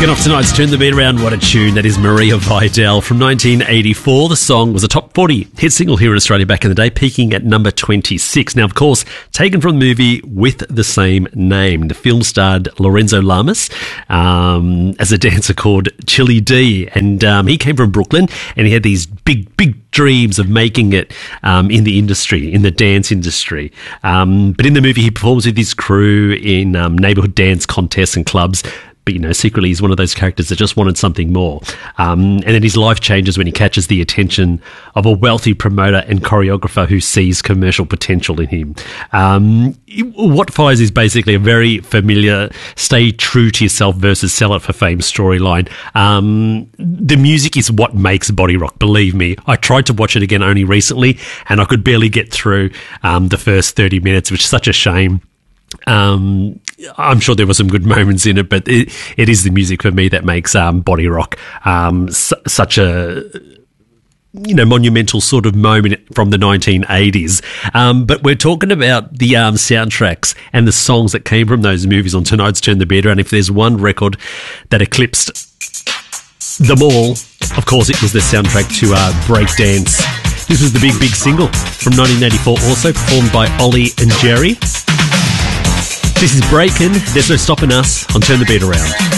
Kicking off tonight's Turn the Beat Around, what a tune. That is Maria Vidal from 1984. The song was a top 40 hit single here in Australia back in the day, peaking at number 26. Now, of course, taken from the movie with the same name. The film starred Lorenzo Lamas as a dancer called Chili D. And he came from Brooklyn, and he had these big dreams of making it in the industry, in the dance industry. But in the movie, he performs with his crew in neighborhood dance contests and clubs. But, you know, secretly he's one of those characters that just wanted something more. And then his life changes when he catches the attention of a wealthy promoter and choreographer who sees commercial potential in him. What Fires is basically a very familiar stay true to yourself versus sell it for fame storyline. The music is what makes Body Rock, believe me. I tried to watch it again only recently, and I could barely get through the first 30 minutes, which is such a shame. I'm sure there were some good moments in it, but it is the music for me that makes Body Rock such a monumental sort of moment from the 1980s. But we're talking about the soundtracks and the songs that came from those movies on tonight's Turn the Beat Around. If there's one record that eclipsed them all, of course it was the soundtrack to Breakdance. This was the big single from 1984, also performed by Ollie and Jerry. This is Breakin', There's No Stopping Us on Turn the Beat Around.